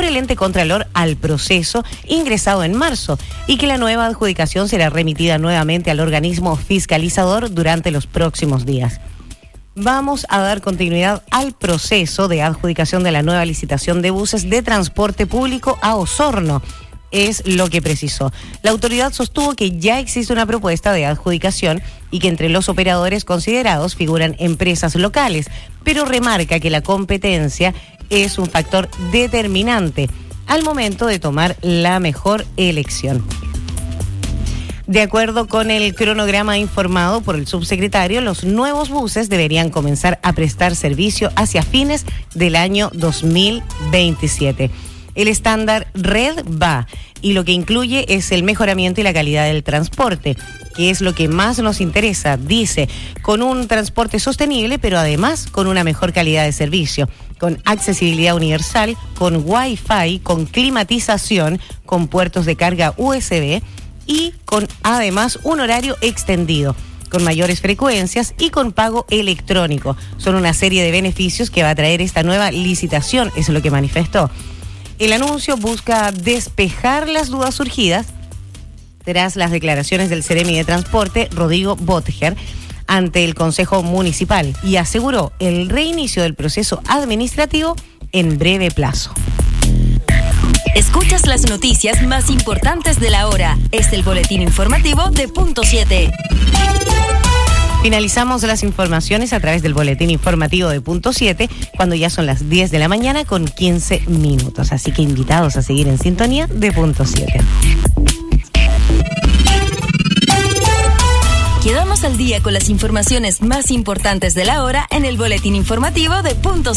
por el ente contralor al proceso ingresado en marzo y que la nueva adjudicación será remitida nuevamente al organismo fiscalizador durante los próximos días. Vamos a dar continuidad al proceso de adjudicación de la nueva licitación de buses de transporte público a Osorno. Es lo que precisó. La autoridad sostuvo que ya existe una propuesta de adjudicación y que entre los operadores considerados figuran empresas locales, pero remarca que la competencia es un factor determinante al momento de tomar la mejor elección. De acuerdo con el cronograma informado por el subsecretario, los nuevos buses deberían comenzar a prestar servicio hacia fines del año 2027. El estándar Red va y lo que incluye es el mejoramiento y la calidad del transporte, que es lo que más nos interesa, dice, con un transporte sostenible, pero además con una mejor calidad de servicio, con accesibilidad universal, con Wi-Fi, con climatización, con puertos de carga USB y con además un horario extendido, con mayores frecuencias y con pago electrónico. Son una serie de beneficios que va a traer esta nueva licitación, es lo que manifestó. El anuncio busca despejar las dudas surgidas tras las declaraciones del Seremi de Transporte, Rodrigo Botger, ante el Consejo Municipal y aseguró el reinicio del proceso administrativo en breve plazo. Escuchas las noticias más importantes de la hora. Es el boletín informativo de Punto 7. Finalizamos las informaciones a través del boletín informativo de Punto 7, cuando ya son las 10 de la mañana con 15 minutos. Así que invitados a seguir en sintonía de Punto 7. Quedamos al día con las informaciones más importantes de la hora en el boletín informativo de Punto 7.